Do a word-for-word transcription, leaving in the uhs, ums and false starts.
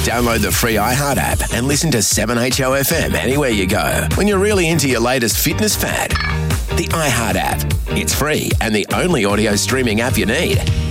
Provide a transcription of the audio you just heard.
Download the free iHeart app and listen to seven H O F M anywhere you go when you're really into your latest fitness fad. The iHeart app. It's free and the only audio streaming app you need.